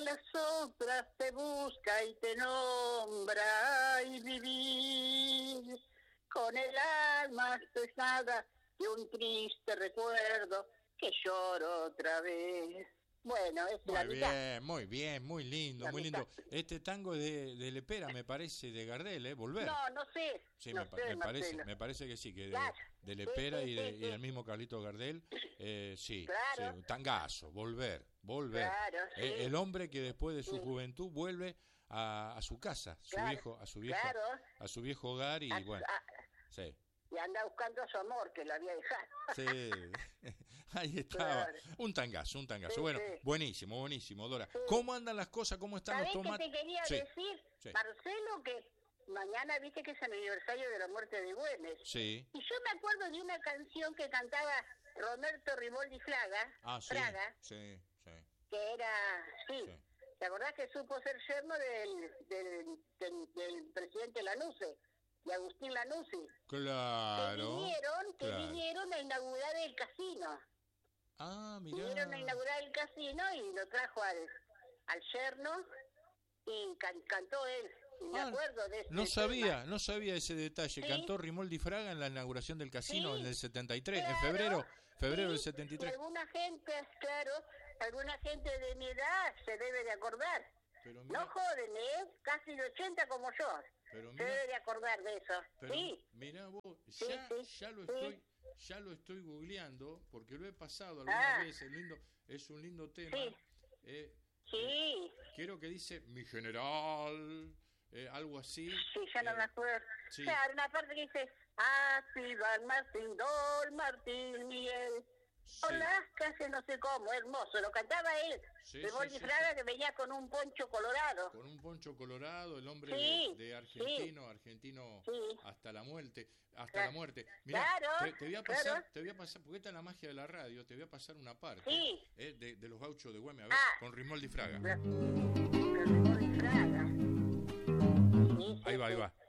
las otras te busca y te nombra y vivir con el alma pesada de un triste recuerdo que lloro otra vez. Bueno, es la mitad. Muy bien, muy lindo, La muy mitad. lindo. Este tango de Lepera, me parece, de Gardel, Volver. No sé. Sí, no sé, Marcelo. me parece que sí, que Claro. de Lepera Sí, y sí. del mismo Carlito Gardel, sí, Claro. sí, tangazo, volver. Claro, sí. El hombre que después de su juventud vuelve a su casa, Claro, a su viejo hogar y bueno, sí. Y anda buscando a su amor, que lo había dejado. Sí, ahí estaba. Claro. Un tangazo. Sí, Bueno, sí. buenísimo, Dora. Sí. ¿Cómo andan las cosas? ¿Cómo están los ¿Sabés qué tomates? te quería Sí, decir, sí. Marcelo? Que mañana viste que es el aniversario de la muerte de Güemes. Sí. Y yo me acuerdo de una canción que cantaba Roberto Rimoldi Fraga, Sí, sí. que era, sí. Sí. ¿Te acordás que supo ser yerno del presidente Lanusse, de Agustín Lanusse? Claro. Que vinieron a inaugurar el casino. Ah, mirá. Vinieron a inaugurar el casino y lo trajo al yerno y cantó él. Y me acuerdo de ese no tema. sabía ese detalle. Sí. Cantó Rimoldi Fraga en la inauguración del casino Sí, en el 73, claro, en febrero del sí, 73. Y alguna gente de mi edad se debe de acordar. Pero mira, No jóvenes, casi de 80 como yo. Pero Se mira, debe de acordar de eso. pero Sí. mirá vos, Sí. ya lo estoy googleando porque lo he pasado alguna vez. Es un lindo tema. Sí. Sí. Quiero que dice mi general, algo así. Sí, ya no me acuerdo. Sí. Claro, una parte que dice, así van Martín Dol, Martín Miguel. Sí. Por las calles no sé cómo, hermoso. Lo cantaba él, de Boldi Fraga, que venía con un poncho colorado. Con un poncho colorado, el hombre de argentino sí. hasta la muerte. Mirá, Claro, te voy a pasar, porque esta es la magia de la radio, te voy a pasar una parte de los gauchos de Güemes, a ver, con Rimoldi Fraga. Rimoldi Fraga. Sí, Ahí va.